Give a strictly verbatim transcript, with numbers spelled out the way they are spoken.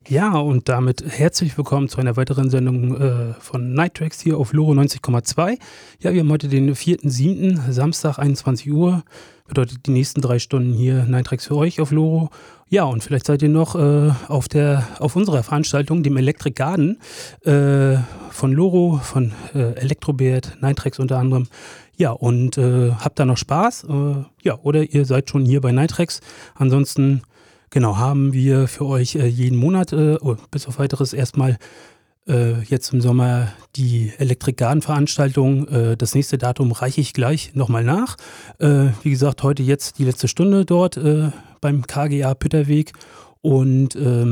Ja, und damit herzlich willkommen zu einer weiteren Sendung äh, von Nightracks hier auf Loro neunzig Komma zwei. Ja, wir haben heute den vierten siebten Samstag, einundzwanzig Uhr. Bedeutet die nächsten drei Stunden hier Nightracks für euch auf Loro. Ja, und vielleicht seid ihr noch äh, auf der auf unserer Veranstaltung, dem Electric Garden äh, von Loro, von äh, Elektrobert, Nightracks unter anderem. Ja, und äh, habt da noch Spaß? Äh, ja, oder ihr seid schon hier bei Nightracks. Ansonsten Genau, haben wir für euch äh, jeden Monat, äh, oh, bis auf weiteres erstmal äh, jetzt im Sommer die Electric Garden Veranstaltung. Äh, das nächste Datum reiche ich gleich nochmal nach. Äh, wie gesagt, heute jetzt die letzte Stunde dort äh, beim K G A Pütterweg und ähm,